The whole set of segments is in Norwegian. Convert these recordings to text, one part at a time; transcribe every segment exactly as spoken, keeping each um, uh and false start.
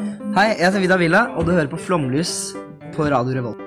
Hei, jeg heter Vidar Villa, og du hører på Flomlys på Radio Revolt.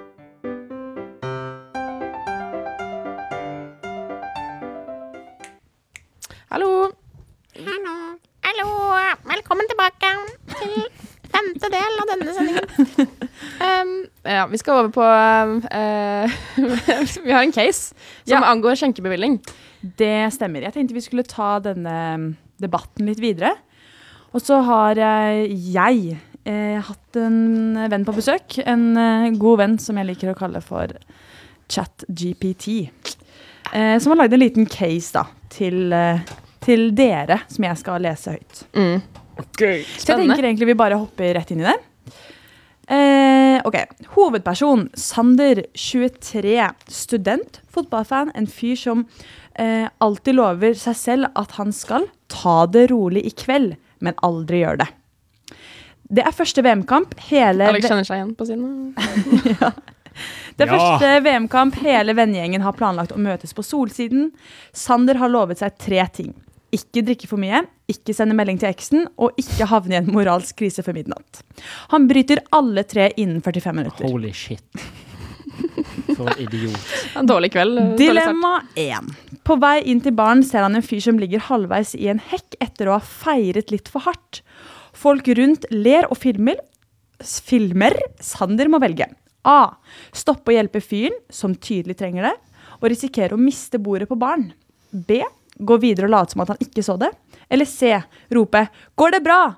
Hallo. Hallo. Hallo. Velkommen tilbake til femte del av denne sendingen. um, ja, vi skal over på uh, vi har en case som ja. angår skjenkebevilling. Det stemmer. Jeg tenkte vi skulle ta denne debatten litt videre. Og så har jeg eh, hatt en venn på besøk, en eh, god venn som jeg liker å kalle for ChatGPT, eh, som har laget en liten case da, til, eh, til dere, som jeg skal lese høyt. Mm. Okay. Så jeg tenker egentlig vi bare hopper rett inn i det. Eh, ok, hovedperson, Sander, tjuetre, student, fotballfan, en fyr som eh, alltid lover seg selv at han skal ta det rolig i kveld, men aldri gjør det. Det er første V M-kamp hele... Alex kjenner seg igjen på siden. ja. Det er ja. første V M-kamp hele vennegjengen har planlagt å møtes på Solsiden. Sander har lovet seg tre ting. Ikke drikke for mye, ikke sende melding til eksen, og ikke havne i en moralsk krise for midnatt. Han bryter alle tre innen førtifem minutter. Holy shit. For en idiot. En dårlig kveld. Dilemma én. På vei inn til baren ser han en fyr som ligger halvveis i en hekk etter å ha feiret litt for hardt. Folk rundt ler og filmer. Filmer. Sander må velge. A. Stoppe og hjelpe fyren, som tydelig trenger det, og risikere å miste bordet på baren. B. Gå videre og late som at han ikke så det. Eller C. Rope, går det bra?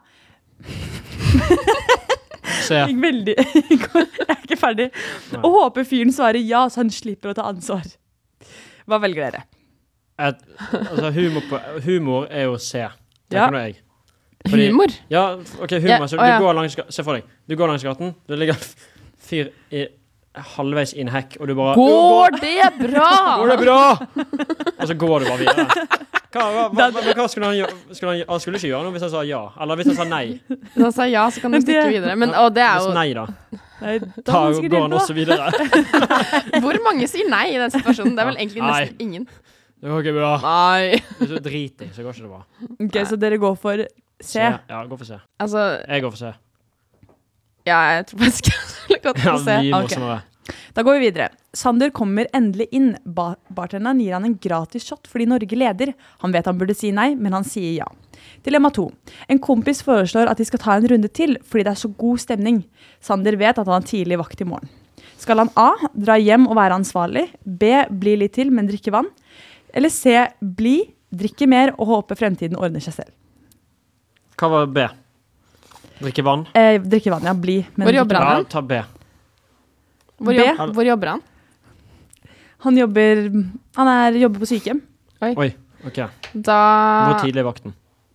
Se. Jeg, veldig, jeg er ikke ferdig. Nei. Og håper fyren svarer ja, så han slipper å ta ansvar. Hva velger dere? Et, altså humor, på, humor er jo C. Det ja. kan jeg. Fordi, humor? Ja, ok, humor. Ja, så å, ja. du går langs, se for deg, du går langs gaten, det ligger fyr i halvveis i en hekk, og du bare... Går det bra? Går det bra? Og så går du bare videre. Hva, hva, hva, hva, hva skulle han gjøre? Skulle han, han skulle ikke gjøre noe hvis han sa ja, eller hvis han sa nei. Hvis han sa ja, så kan du stikke videre. Men, og det er jo... Hvis nei da. Nei, da da går han også videre. Hvor mange sier nei i den situasjonen? Det er vel egentlig nesten nei. ingen. Det går ikke bra. Nei. Hvis du driter, så går ikke det bra. Ok, så dere går for C? C. Ja, gå for C. Altså... Jeg går for C. Ja, jeg tror faktisk jeg skulle gått for C. Ja, mye okay. morsommere. Da går vi videre. Sander kommer endelig inn. Ba- bartenderen gir han en gratis shot fordi Norge leder. Han vet han burde si nei, men han sier ja. Dilemma to. En kompis foreslår at de skal ta en runde til fordi det er så god stemning. Sander vet at han har tidlig vakt i morgen. Skal han A. Dra hjem og være ansvarlig? B. Bli litt til, men drikke vann? Eller C. Bli, drikke mer og håpe fremtiden ordner seg selv? Hva var B? Drikke vann? Eh, drikke vann, ja. Bli. Men Hvor jobber han? Ja, ta B. Hvor, jobb, hvor jobber han? Han jobber, han er, jobber på sykehjem. Oi. Oi, ok. Da... Hvor tidlig er vakten?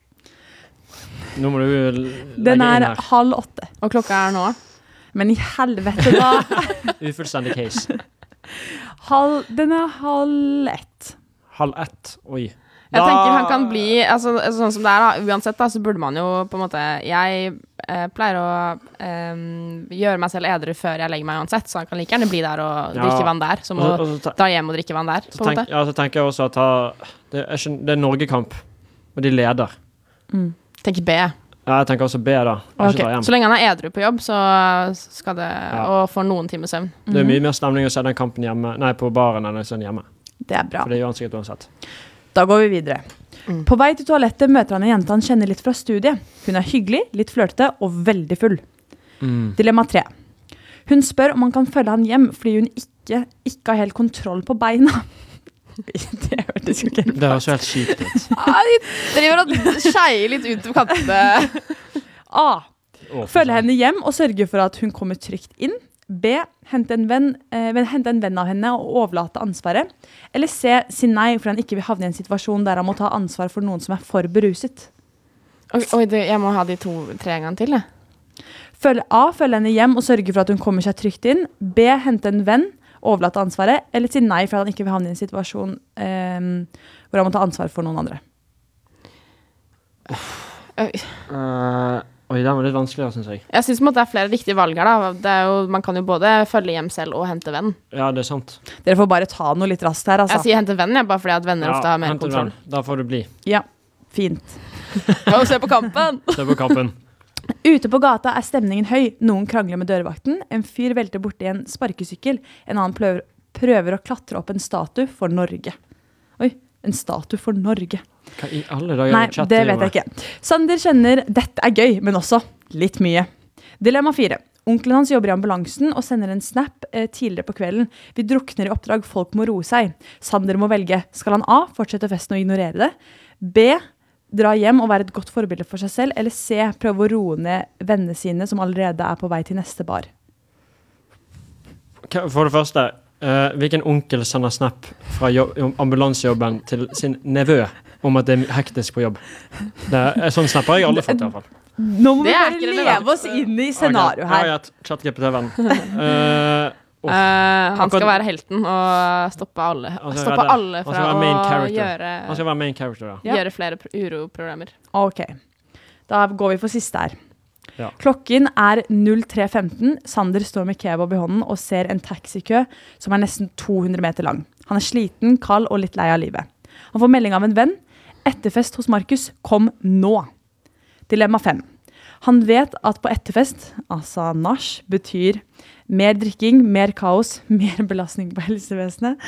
Nå må du legge Den er inn her. halv åtte. Og klokka er nå? Men i helvete da. Ufullstendig case. halv, den er halv ett. Halv ett, oi. Jeg da... tenker han kan bli, altså, sånn som det er da, uansett da, så burde man jo på en måte, jeg eh, pleier å eh, gjøre meg selv edru før jeg legger meg uansett, så han kan like gjerne bli der og ja. drikke vann der, som å dra hjem og drikke vann der, på en måte. Ja, så tenker jeg også at ha, det, er ikke, det er Norgekamp, og de leder. Mm. Tenker B. Ja, jeg tenker også B da. Okay. Så lenge han er edru på jobb, så skal det, ja. og får noen timer søvn. Det er mye mer stemning å se den kampen hjemme, nei, på baren enn sånn hjemme. Det er bra. For det gjør han sikkert uansett. Da går vi videre. Mm. På vei til toalettet møter han en jente han kjenner litt fra studiet. Hun er hyggelig, litt flørtete og veldig full. Mm. Dilemma tre. Hun spør om han kan følge han hjem fordi hun ikke, ikke har helt kontroll på beina. Det hørtes jo ikke helt. Det høres jo helt sykt ut. De driver og skeier litt ut på kantene. A. Følge henne hjem og sørge for at hun kommer trygt inn. B. Hente en venn, eh, hente en venn av henne og overlate ansvaret. Eller C. Si nei for han ikke vil havne i en situasjon der han må ta ansvar for noen som er for beruset. Oi, oi det, jeg må ha de to, tre ganger til, jeg. Følge A. Følge henne hjem og sørge for at hun kommer seg trygt inn. B. Hente en venn, overlate ansvaret. Eller si nei for at han ikke vil havne i en situasjon eh, hvor han må ta ansvar for noen andre. Oi. Uh, oi, det var litt vanskeligere, synes jeg. Jeg synes det er flere riktige valg her, da. Det er jo, man kan jo både følge hjem selv og hente venn. Ja, det er sant. Dere får bare ta noe litt raskt her, altså. Jeg sier hente venn, jeg, bare fordi at venner ja, ofte har mer kontroll. Venn. Da får du bli. Ja, fint. Ja, se på kampen! Se på kampen. Ute på gata er stemningen høy. Noen krangler med dørvakten. En fyr velter borti en sparkesykkel. En annen prøver, prøver å klatre opp en statue for Norge. Oi, en statue for Norge. Hva i alle dager Nei, chatter det vi vet med? jeg ikke. Sander kjenner dette er gøy, men også litt mye. Dilemma fire. Onkelen hans jobber i ambulansen og sender en snap eh, tidligere på kvelden. Vi drukner i oppdrag, folk må roe seg. Sander må velge. Skal han A, fortsette festen og ignorere det? B, dra hjem og være et godt forbilde for seg selv? Eller C, prøve å roe ned vennene sine som allerede er på vei til neste bar? Hva- For det første, eh, hvilken onkel sender snap fra jobb, ambulansejobben til sin nevø om at det er hektisk på jobb? Det er, sånn snapper har jeg aldri fått i hvert fall. Nå må Det vi er bare ikke leve relevant. oss inn i scenario Ok, her. Ja, ja, chat-G P T-venn. Uh, Eh, han skal Akkurat- være helten og stoppe alle, Han skal stoppe være det. alle Han fra skal være å main character. gjøre, Han skal være main character, da. Ja. gjøre flere pro- uroprogrammer. Ok, da går vi for siste her. Ja. Klokken er null tre femten. Sander står med kebab i hånden og ser en taxikø som er nesten to hundre meter lang. Han er sliten, kald og litt lei av livet. Han får melding av en venn. Etterfest hos Markus, kom nå. Dilemma fem. Han vet at på etterfest, altså nach, betyr mer drikking, mer kaos, mer belastning på helsevesenet,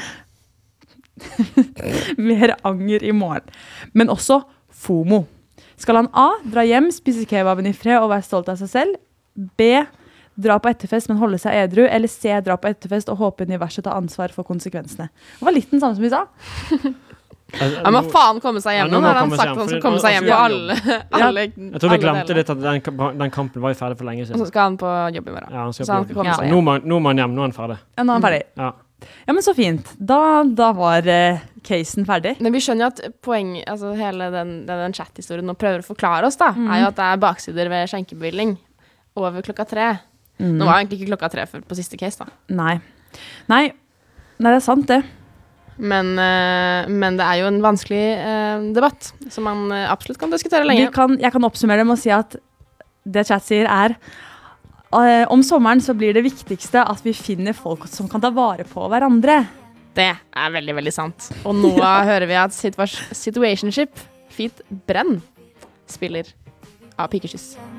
mer anger i morgen. Men også FOMO. Skal han A, dra hjem, spise kebaben i fred og være stolt av seg selv? B, dra på etterfest, men holde seg edru? Eller C, dra på etterfest og håpe universet tar ansvar for konsekvensene? Det var litt den samme som vi sa. Han må faen komme seg hjem Ja, nå nå, må har han komme seg sagt hjem, han skal fordi- komme seg hjem på Ja. alle, alle Jeg tror vi alle glemte delene. litt at den, kamp- den kampen var jo ferdig for lenge Og siden. så skal han på jobb i morgen. Ja, han skal Så han på skal jobb. komme seg Nå hjem. må han- nå må han hjem, nå er han ferdig. Ja, nå er han ferdig. Ja. Ja, men så fint. Da, da var eh, casen ferdig. Men vi skjønner jo at poeng, altså hele den, den, den chat-historien nå prøver å forklare oss da, er jo at det er baksider ved skjenkebevilling over klokka tre. Nå var egentlig ikke klokka tre for, på siste case da. Nei. Nei. Nei, det er sant det. Men, eh, men det er jo en vanskelig eh, debatt, som man eh, absolutt kan diskutere Vi lenge. kan, jeg kan oppsummere det med å si at det chat sier er eh, om sommeren så blir det viktigste at vi finner folk som kan ta vare på hverandre. Det er veldig, veldig sant. Og nå hører vi at situa- Situationship, Feet Brenn, spiller av Pikekyss.